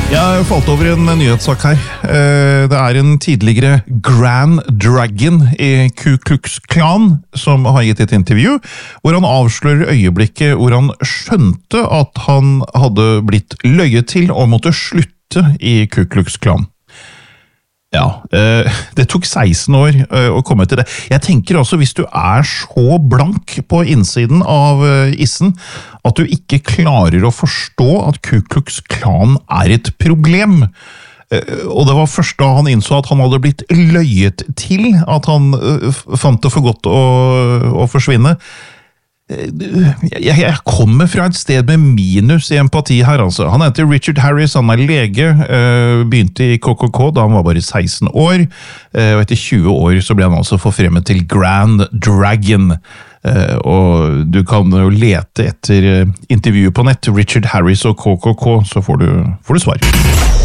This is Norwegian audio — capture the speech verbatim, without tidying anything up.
Jeg falt over en nyhetssak her. Det er en tidligere Grand Dragon i Ku Klux Klan som har gitt et intervju, hvor han avslører øyeblikket hvor han skjønte at han hadde blitt løyet til og måtte slutte i Ku Klux Klan. Ja, det tok seksten år å komme til det. Jeg tenker altså, hvis du er så blank på innsiden av issen, at du ikke klarer å forstå at Ku Klux Klan er et problem, og det var først da han innså at han hadde blitt løyet til, at han fant det for godt å, å forsvinne. Jeg, jeg kommer fra et sted med minus i empati her, altså. Han heter Richard Harris, han er lege, begynte i K K K da han var bare seksten år, og etter tjue år så ble han altså forfremmet til Grand Dragon. Og du kan jo lete etter intervjuet på nett, Richard Harris og K K K, så får du, får du svar.